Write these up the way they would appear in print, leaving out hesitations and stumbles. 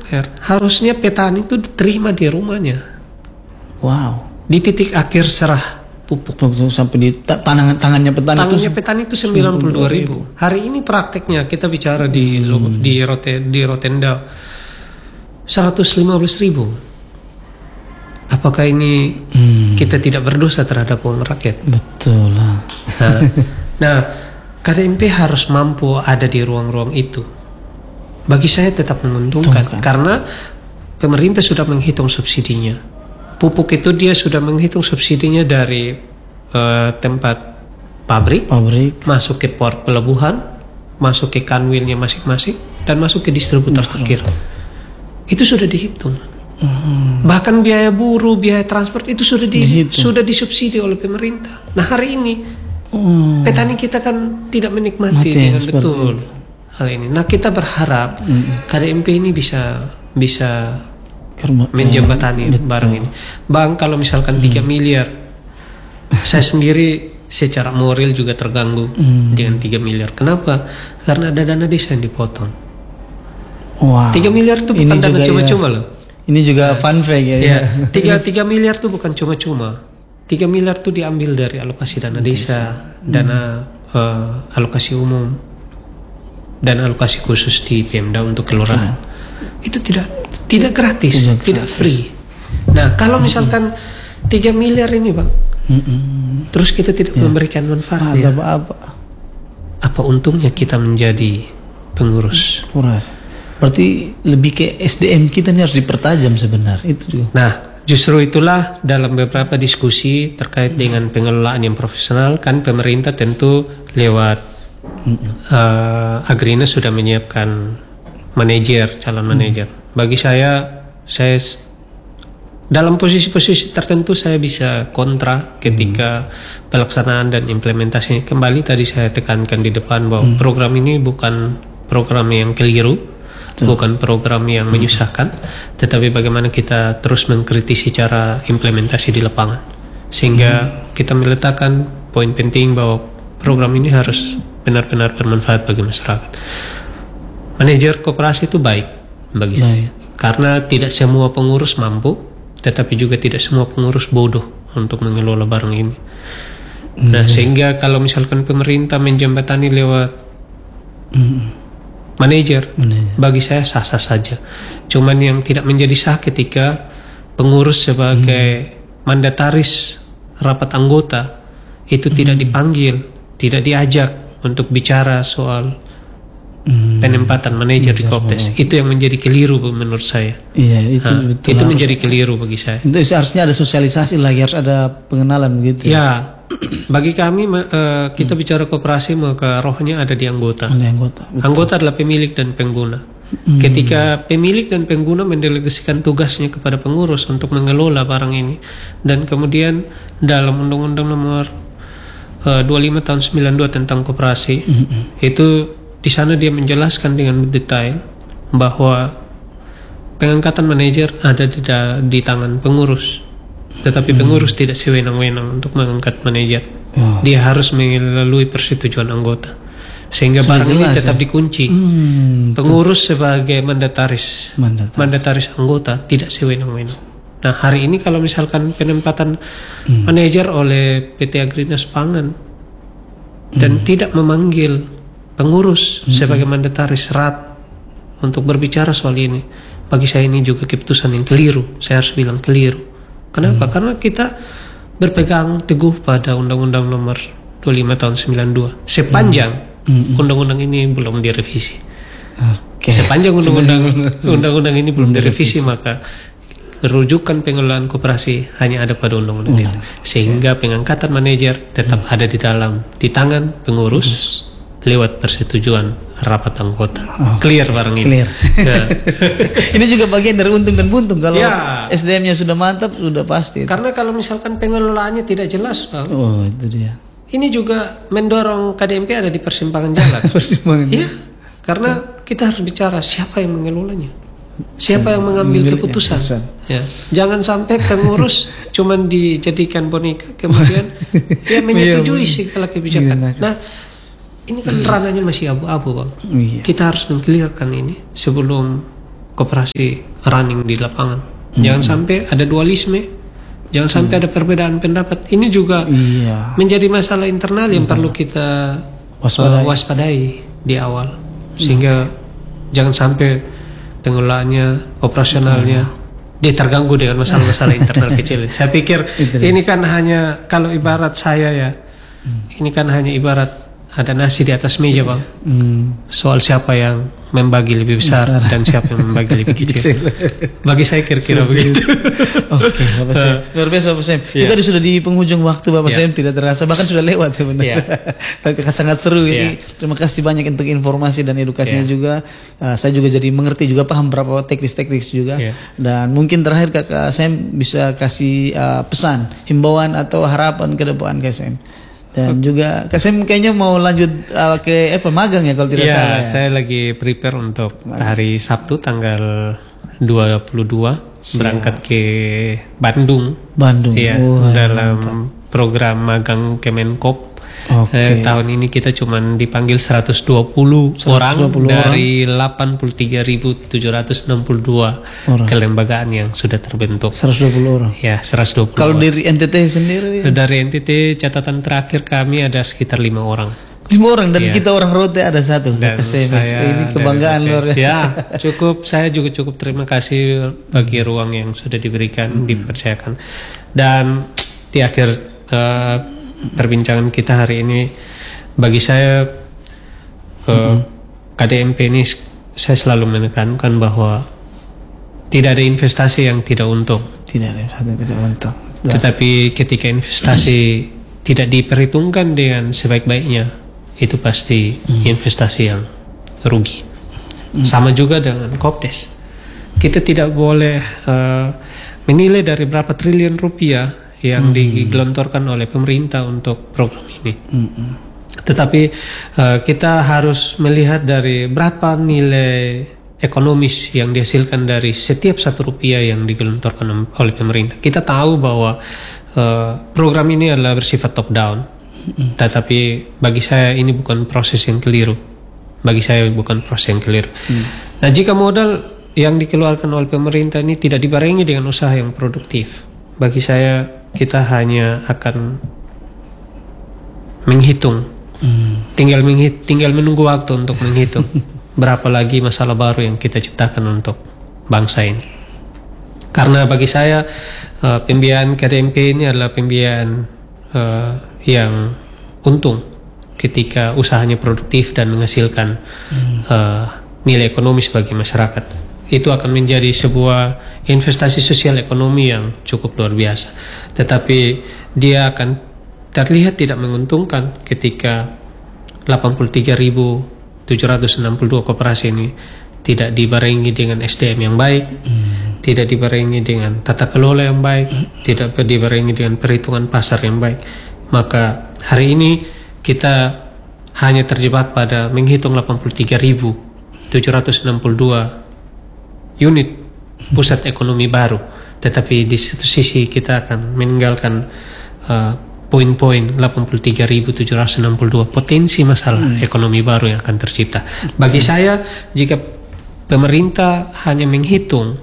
DPR. Harusnya petani itu diterima di rumahnya. Wow. Di titik akhir serah pupuk. Sampai di tangannya petani. Tangannya petani itu 92.000. Hari ini prakteknya kita bicara di Rotenda 115.000. Apakah ini kita tidak berdosa terhadap uang rakyat? Betul lah. Nah, KDMP harus mampu ada di ruang-ruang itu. Bagi saya tetap menguntungkan karena pemerintah sudah menghitung subsidinya. Pupuk itu dia sudah menghitung subsidinya dari tempat pabrik, masuk ke port pelabuhan, masuk ke kanwilnya masing-masing, dan masuk ke distributor akhir. Itu sudah dihitung. Bahkan biaya buruh, biaya transport itu sudah disubsidi oleh pemerintah. Nah hari ini petani kita kan tidak menikmati dengan betul hal ini. Nah kita berharap KDMP ini bisa menjembatani barang ini. Bang, kalau misalkan 3 miliar, saya sendiri secara moral juga terganggu dengan 3 miliar. Kenapa? Karena ada dana desa yang dipotong. 3 miliar itu bukan dana cuma-cuma loh. Ini juga fun fact ya. 3 miliar itu bukan cuma-cuma. 3 miliar itu diambil dari alokasi dana desa, dana alokasi umum, dan alokasi khusus di Pemda untuk kelurahan. Itu tidak gratis, tidak free. Nah, kalau misalkan 3 miliar ini, Bang, terus kita tidak memberikan manfaat, apa untungnya kita menjadi pengurus? Berarti lebih ke SDM kita ini harus dipertajam sebenarnya itu juga. Nah, justru itulah dalam beberapa diskusi terkait dengan pengelolaan yang profesional, kan pemerintah tentu lewat Agrina sudah menyiapkan calon manajer. Bagi saya dalam posisi-posisi tertentu saya bisa kontra ketika pelaksanaan dan implementasinya. Kembali tadi saya tekankan di depan bahwa program ini bukan program yang keliru, bukan program yang menyusahkan, tetapi bagaimana kita terus mengkritisi cara implementasi di lapangan, sehingga kita meletakkan poin penting bahwa program ini harus benar-benar bermanfaat bagi masyarakat. Manajer koperasi itu baik bagi saya, karena tidak semua pengurus mampu, tetapi juga tidak semua pengurus bodoh untuk mengelola barang ini. Nah, sehingga kalau misalkan pemerintah menjembatani lewat manajer, bagi saya sah-sah saja. Cuman yang tidak menjadi sah ketika pengurus sebagai mandataris rapat anggota itu tidak dipanggil, tidak diajak untuk bicara soal penempatan manajer di Kopdes. Itu yang menjadi keliru menurut saya. Iya, itu betul. Itu menjadi keliru bagi saya. Itu seharusnya ada sosialisasi lagi, harus ada pengenalan begitu. Ya. Bagi kami kita bicara koperasi maka rohnya ada di anggota. Anggota adalah pemilik dan pengguna. Ketika pemilik dan pengguna mendelegasikan tugasnya kepada pengurus untuk mengelola barang ini, dan kemudian dalam Undang-Undang Nomor 25 tahun 92 tentang koperasi, itu di sana dia menjelaskan dengan detail bahwa pengangkatan manajer ada di tangan pengurus. Tetapi pengurus tidak sewenang-wenang untuk mengangkat manajer. Dia harus melalui persetujuan anggota, sehingga barang ini tetap dikunci. Pengurus sebagai mandataris anggota tidak sewenang-wenang. Nah, hari ini kalau misalkan penempatan manajer oleh PT Agrinas Pangan dan tidak memanggil pengurus sebagai mandataris rat untuk berbicara soal ini, bagi saya ini juga keputusan yang keliru. Saya harus bilang keliru. Kenapa? Karena kita berpegang teguh pada Undang-Undang Nomor 25 tahun 92 sepanjang undang-undang ini belum direvisi. Sepanjang undang-undang ini belum direvisi, maka rujukan pengelolaan koperasi hanya ada pada undang-undang itu, sehingga pengangkatan manajer tetap ada di tangan pengurus lewat persetujuan rapat anggota. Clear barang ini. Clear. Ini juga bagian dari untung dan buntung. Kalau SDM-nya sudah mantap, sudah pasti. Karena kalau misalkan pengelolaannya tidak jelas, Bang. Itu dia. Ini juga mendorong KDMP ada di persimpangan jalan. Iya. Karena kita harus bicara siapa yang mengelolanya, siapa yang mengambil keputusan. Ya. Jangan sampai pengurus cuman dijadikan boneka, kemudian menyetujui segala kebijakan. Nah, ini kan ranahnya masih abu-abu, Bang. Kita harus mengklirkan ini sebelum koperasi running di lapangan. Jangan sampai ada dualisme, jangan sampai ada perbedaan pendapat. Ini juga menjadi masalah internal yang perlu kita waspadai di awal, sehingga jangan sampai pengelolaannya, operasionalnya dia terganggu dengan masalah-masalah internal kecil. Saya pikir ini kan hanya, kalau ibarat saya ya, ini kan hanya ibarat ada nasi di atas meja, Bang. Soal siapa yang membagi lebih besar dan siapa yang membagi lebih kecil. Bagi saya kira-kira begitu. Oke, Bapak Sam. Luar biasa Bapak Sam. Kita sudah di penghujung waktu Bapak Sam, tidak terasa, bahkan sudah lewat sebenarnya. Tapi sangat seru ini. Terima kasih banyak untuk informasi dan edukasinya juga. Saya juga jadi mengerti, juga paham berapa teknis-teknis juga. Dan mungkin terakhir Kakak Sam bisa kasih pesan, himbauan atau harapan ke depan Kak Sam. Dan juga Kak Sam kayaknya mau lanjut ke magang ya kalau tidak salah. Saya lagi prepare untuk hari Sabtu tanggal 22 berangkat ke Bandung. Ya, dalam program magang Kemenkop. Tahun ini kita cuma dipanggil 120 orang dari 83.762 kelembagaan yang sudah terbentuk. 120 orang. Ya, 120. Kalau dari NTT sendiri? Dari NTT catatan terakhir kami ada sekitar 5 orang. 5 orang dan kita orang Rote ada 1. Dan ini kebanggaan luar biasa. Ya, saya juga cukup terima kasih bagi ruang yang sudah diberikan, dipercayakan. Dan di akhir perbincangan kita hari ini, bagi saya KDMP ini saya selalu menekankan bahwa tidak ada investasi yang tidak untung. Tidak ada investasi yang tidak untung. Tetapi ketika investasi tidak diperhitungkan dengan sebaik-baiknya, itu pasti investasi yang rugi. Sama juga dengan Kopdes. Kita tidak boleh menilai dari berapa triliun rupiah yang digelontorkan oleh pemerintah untuk program ini. Tetapi kita harus melihat dari berapa nilai ekonomis yang dihasilkan dari setiap 1 rupiah yang digelontorkan oleh pemerintah. Kita tahu bahwa program ini adalah bersifat top down. Tetapi bagi saya ini bukan proses yang keliru. Nah, jika modal yang dikeluarkan oleh pemerintah ini tidak dibarengi dengan usaha yang produktif, bagi saya kita hanya akan menghitung, tinggal menunggu waktu untuk menghitung berapa lagi masalah baru yang kita ciptakan untuk bangsa ini. Karena bagi saya pembiayaan KDMP ini adalah pembiayaan yang untung ketika usahanya produktif dan menghasilkan nilai ekonomis bagi masyarakat. Itu akan menjadi sebuah investasi sosial ekonomi yang cukup luar biasa. Tetapi dia akan terlihat tidak menguntungkan ketika 83.762 koperasi ini tidak dibarengi dengan SDM yang baik, tidak dibarengi dengan tata kelola yang baik, tidak dibarengi dengan perhitungan pasar yang baik. Maka hari ini kita hanya terjebak pada menghitung 83.762 unit pusat ekonomi baru, tetapi di satu sisi kita akan meninggalkan poin-poin 83.762 potensi masalah ekonomi baru yang akan tercipta. Bagi saya, jika pemerintah hanya menghitung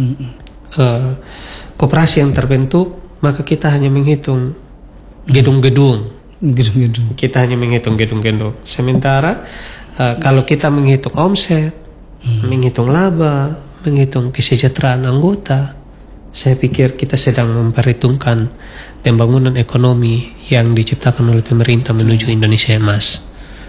koperasi yang terbentuk, maka kita hanya menghitung gedung-gedung. Kita hanya menghitung gedung-gedung. Sementara kalau kita menghitung omset, menghitung laba, menghitung kesejahteraan anggota, saya pikir kita sedang memperhitungkan pembangunan ekonomi yang diciptakan oleh pemerintah menuju Indonesia emas.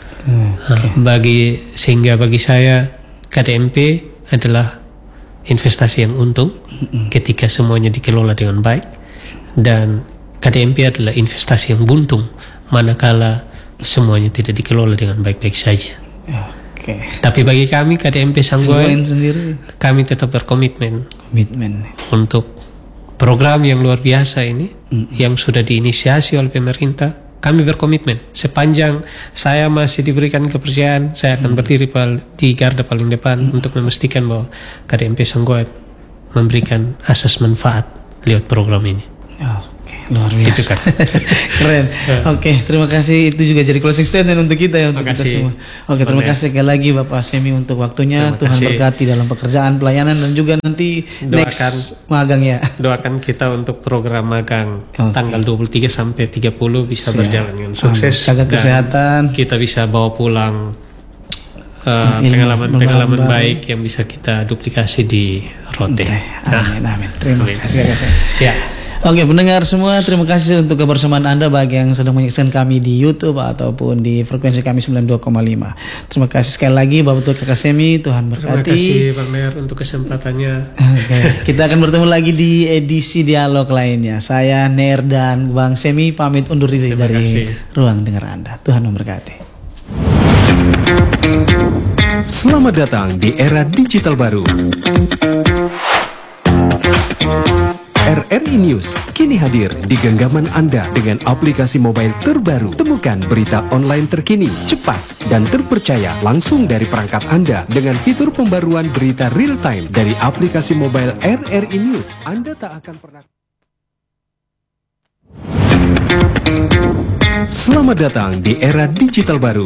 Sehingga bagi saya KDMP adalah investasi yang untung ketika semuanya dikelola dengan baik, dan KDMP adalah investasi yang buntung manakala semuanya tidak dikelola dengan baik-baik saja. Tapi bagi kami KDMP Sanggoen, kami tetap berkomitmen untuk program yang luar biasa ini yang sudah diinisiasi oleh pemerintah. Kami berkomitmen sepanjang saya masih diberikan kepercayaan, saya akan berdiri di garda paling depan untuk memastikan bahwa KDMP Sanggoen memberikan asas manfaat lewat program ini. Luar biasa. Gitu kan. Keren. Oke, terima kasih. Itu juga jadi closing statement untuk kita ya, untuk kita semua. Oke, terima kasih sekali lagi Bapak Semi untuk waktunya. Tuhan berkati dalam pekerjaan pelayanan dan juga nanti next magang ya. Doakan kita untuk program magang tanggal 23 sampai 30 bisa berjalan dengan sukses. Jaga kesehatan. Kita bisa bawa pulang pengalaman baik yang bisa kita duplikasi di Rote. Amin. Terima kasih. Ya. Oke, pendengar semua, terima kasih untuk kebersamaan Anda bagi yang sedang menyaksikan kami di YouTube ataupun di frekuensi kami 92,5. Terima kasih sekali lagi Bapak Tua Kakak Semi, Tuhan berkati. Terima kasih Bang Ner untuk kesempatannya. Oke, kita akan bertemu lagi di edisi dialog lainnya. Saya Ner dan Bang Semi pamit undur diri dari ruang dengar Anda. Tuhan memberkati. Selamat datang di era digital baru. RRI News kini hadir di genggaman Anda dengan aplikasi mobile terbaru. Temukan berita online terkini, cepat, dan terpercaya langsung dari perangkat Anda dengan fitur pembaruan berita real time dari aplikasi mobile RRI News. Anda tak akan pernah... Selamat datang di era digital baru.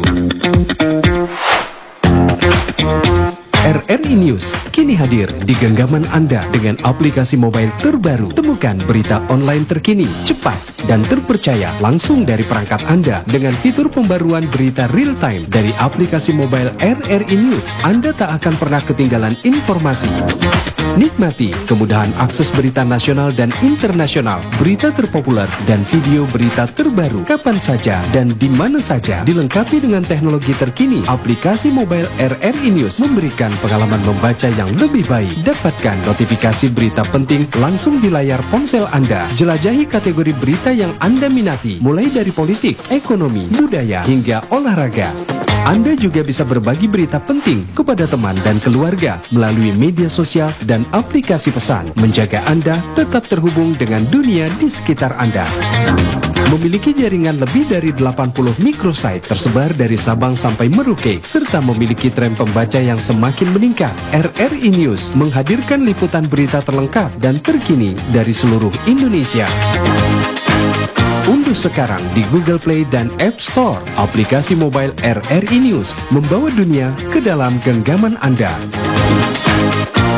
RRI News kini hadir di genggaman Anda dengan aplikasi mobile terbaru. Temukan berita online terkini, cepat, dan terpercaya langsung dari perangkat Anda dengan fitur pembaruan berita real time dari aplikasi mobile RRI News. Anda tak akan pernah ketinggalan informasi. Nikmati kemudahan akses berita nasional dan internasional, berita terpopuler, dan video berita terbaru kapan saja dan di mana saja. Dilengkapi dengan teknologi terkini, aplikasi mobile RRI News memberikan pengalaman membaca yang lebih baik. Dapatkan notifikasi berita penting langsung di layar ponsel Anda. Jelajahi kategori berita yang Anda minati, mulai dari politik, ekonomi, budaya, hingga olahraga. Anda juga bisa berbagi berita penting kepada teman dan keluarga melalui media sosial dan aplikasi pesan, menjaga Anda tetap terhubung dengan dunia di sekitar Anda. Memiliki jaringan lebih dari 80 microsite tersebar dari Sabang sampai Merauke, serta memiliki tren pembaca yang semakin meningkat. RRI News menghadirkan liputan berita terlengkap dan terkini dari seluruh Indonesia. Unduh sekarang di Google Play dan App Store aplikasi mobile RRI News, membawa dunia ke dalam genggaman Anda.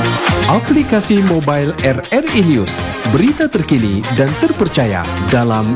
Aplikasi mobile RRI News, berita terkini dan terpercaya dalam